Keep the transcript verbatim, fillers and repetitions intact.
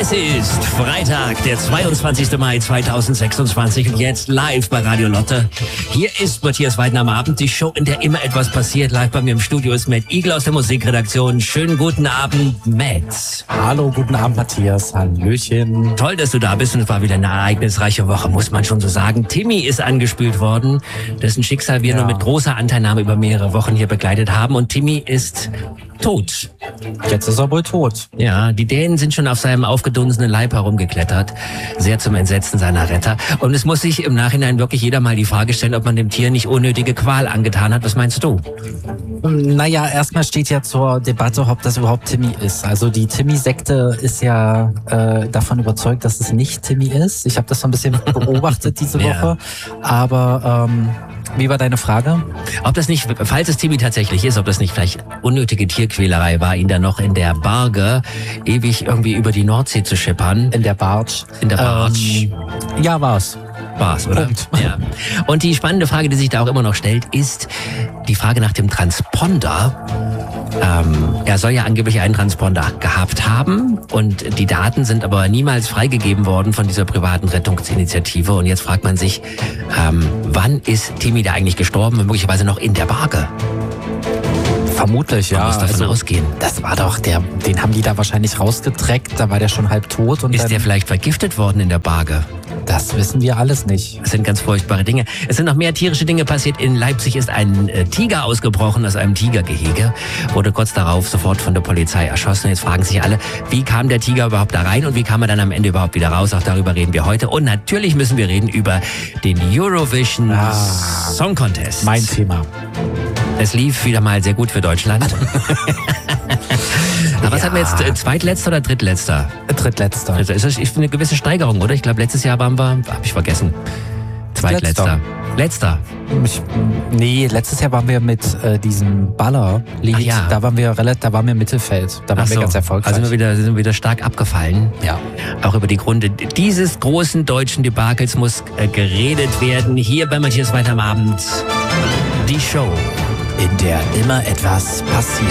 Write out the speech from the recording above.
Es ist Freitag, der zweiundzwanzigster Mai zweitausendsechsundzwanzig und jetzt live bei Radio Lotte. Hier ist Matthias Weidner am Abend, die Show, in der immer etwas passiert. Live bei mir im Studio ist Matt Igel aus der Musikredaktion. Schönen guten Abend, Matt. Hallo, guten Abend, Matthias. Hallöchen. Toll, dass du da bist und es war wieder eine ereignisreiche Woche, muss man schon so sagen. Timmy ist angespült worden, dessen Schicksal wir Ja. nur mit großer Anteilnahme über mehrere Wochen hier begleitet haben. Und Timmy ist tot. Jetzt ist er wohl tot. Ja, die Dänen sind schon auf seinem aufgedunsenen Leib herumgeklettert. Sehr zum Entsetzen seiner Retter. Und es muss sich im Nachhinein wirklich jeder mal die Frage stellen, ob man dem Tier nicht unnötige Qual angetan hat. Was meinst du? Naja, erstmal steht ja zur Debatte, ob das überhaupt Timmy ist. Also die Timmy-Sekte ist ja äh, davon überzeugt, dass es nicht Timmy ist. Ich habe das so ein bisschen beobachtet diese Woche. Ja. Aber ähm, wie war deine Frage? Ob das nicht, falls es Timmy tatsächlich ist, ob das nicht vielleicht unnötige Tierquälerei war, ihn dann noch in der Barge ewig irgendwie über die Nordsee zu schippern. In der Barge. In der Barge. Ähm, ja, war's. War's, oder? Punkt. Ja. Und die spannende Frage, die sich da auch immer noch stellt, ist die Frage nach dem Transponder. Ähm, er soll ja angeblich einen Transponder gehabt haben und die Daten sind aber niemals freigegeben worden von dieser privaten Rettungsinitiative. Und jetzt fragt man sich, ähm, wann ist Timmy da eigentlich gestorben? Möglicherweise noch in der Barge. Vermutlich, Man ja. muss davon Also, ausgehen. das war doch der, den haben die da wahrscheinlich rausgedreckt, da war der schon halb tot. Und Ist dann, der vielleicht vergiftet worden in der Barge? das wissen wir alles nicht. Das sind ganz furchtbare Dinge. Es sind noch mehr tierische Dinge passiert. In Leipzig ist ein äh, Tiger ausgebrochen aus einem Tigergehege, wurde kurz darauf sofort von der Polizei erschossen. Jetzt fragen sich alle, wie kam der Tiger überhaupt da rein und wie kam er dann am Ende überhaupt wieder raus? Auch darüber reden wir heute. Und natürlich müssen wir reden über den Eurovision Ah, Song Contest. Mein Thema. Es lief wieder mal sehr gut für Deutschland. Aber was Ja. hatten wir jetzt? Äh, Zweitletzter oder drittletzter? Drittletzter. Also ist das ist eine gewisse Steigerung, oder? Ich glaube, letztes Jahr waren wir, hab ich vergessen, Zweitletzter. Letzter. Ich, nee, letztes Jahr waren wir mit äh, diesem Baller-Lied, Ach ja. da waren wir relativ, da waren wir im Mittelfeld, da waren Ach wir so. ganz erfolgreich. Also sind wir wieder, sind wir wieder stark abgefallen. ja. Auch über die Gründe dieses großen deutschen Debakels muss äh, geredet werden. Hier bei Matthias Weidner am Abend. Die Show, In der immer etwas passiert.